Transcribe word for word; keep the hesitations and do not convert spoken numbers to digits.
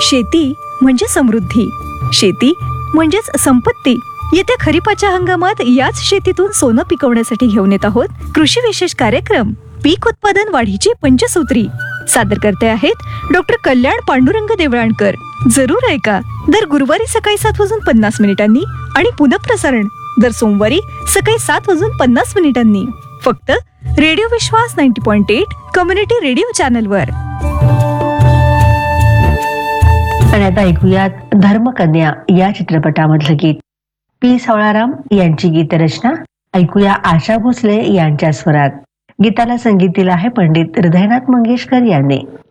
शेती म्हणजे समृद्धी, शेती म्हणजेच संपत्ती. येत्या खरीपाच्या हंगामात याच शेतीतून सोनं पिकवण्यासाठी घेऊन येत आहोत कृषी विशेष कार्यक्रम पीक उत्पादन वाढीची पंचसूत्री. सादर करते आहेत डॉक्टर कल्याण पांडुरंग देवळाणकर. जरूर ऐका. दर गुरुवारी सकाळी सात वाजून पन्नास मिनिटांनी आणि पुनःप्रसारण दर सोमवारी सकाळी सात वाजून पन्नास मिनिटांनी. फक्त रेडिओ विश्वास ninety point eight community radio चॅनलवर. आणि आता ऐकूयात धर्मकन्या या चित्रपटामधलं गीत. पी सावळाराम यांची गीतरचना. ऐकूया आशा भोसले यांच्या स्वरात. गीताला संगीत दिलं आहे पंडित हृदयनाथ मंगेशकर यांनी.